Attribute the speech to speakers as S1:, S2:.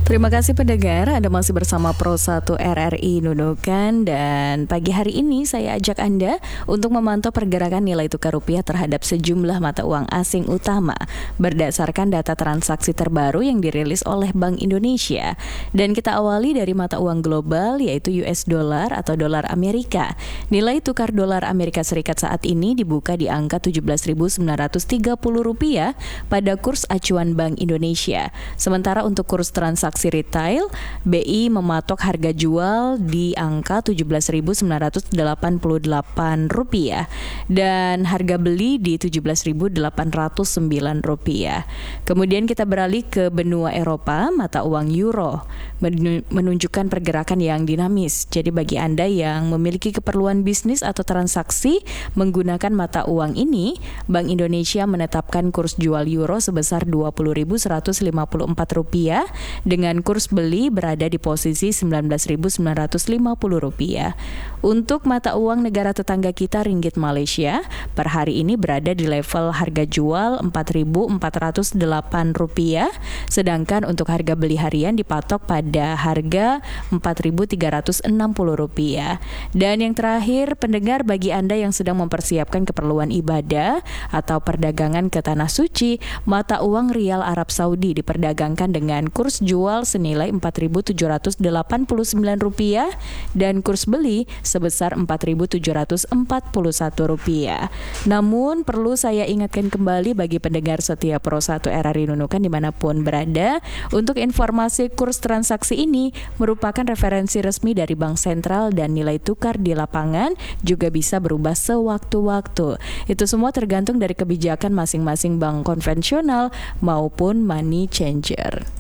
S1: Terima kasih pendengar, Anda masih bersama Pro1 RRI Nunukan dan pagi hari ini saya ajak Anda untuk memantau pergerakan nilai tukar rupiah terhadap sejumlah mata uang asing utama berdasarkan data transaksi terbaru yang dirilis oleh Bank Indonesia. Dan kita awali dari mata uang global yaitu US dollar atau dolar Amerika. Nilai tukar dolar Amerika Serikat saat ini dibuka di angka 17.930 rupiah pada kurs acuan Bank Indonesia. Sementara untuk kurs transaksi retail, BI mematok harga jual di angka 17.988 rupiah dan harga beli di 17.809 rupiah. Kemudian kita beralih ke benua Eropa, mata uang euro menunjukkan pergerakan yang dinamis. Jadi bagi Anda yang memiliki keperluan bisnis atau transaksi menggunakan mata uang ini, Bank Indonesia menetapkan kurs jual euro sebesar 20.154 rupiah dengan kurs beli berada di posisi 19.950 rupiah. Untuk mata uang negara tetangga kita ringgit Malaysia per hari ini berada di level harga jual 4.408 rupiah, sedangkan untuk harga beli harian dipatok pada harga 4.360 rupiah. Dan yang terakhir pendengar, bagi Anda yang sedang mempersiapkan keperluan ibadah atau perdagangan ke tanah suci, mata uang rial Arab Saudi diperdagangkan dengan kurs jual senilai 4.789 rupiah dan kurs beli sebesar 4.741 rupiah. Namun perlu saya ingatkan kembali bagi pendengar setia Pro1 RRI Nunukan dimanapun berada, untuk informasi kurs transaksi ini merupakan referensi resmi dari Bank Sentral dan nilai tukar di lapangan juga bisa berubah sewaktu-waktu. Itu semua tergantung dari kebijakan masing-masing bank konvensional maupun money changer.